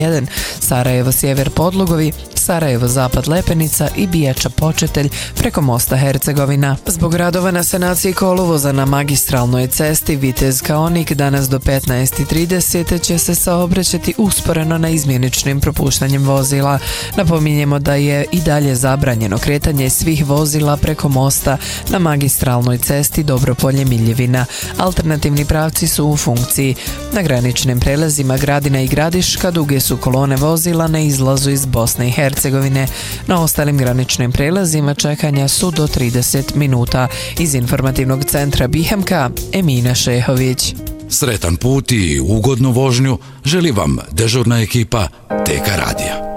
1, Sarajevo sjever Podlugovi, Sarajevo zapad Lepenica i Bijača Početelj preko mosta Hercegovina. Zbog radova na sanaciji kolovoza na magistralnoj cesti Vitez Kaonik danas do 15:30 će se saobraćati usporeno na izmjeničnim propuštanjem vozila. Napominjemo da je i dalje zabranjeno kretanje svih vozila preko mosta na magistralnoj cesti Dobropolje-Miljevina. Alternativni pravci su u funkciji. Na graničnim prelazima Gradina i Gradiška duge su kolone vozila na izlazu iz Bosne i Hercegovine. Na ostalim graničnim prelazima čekanja su do 30 minuta. Iz informativnog centra BiH, Emina Šehović. Sretan put i ugodnu vožnju želi vam dežurna ekipa TK radija.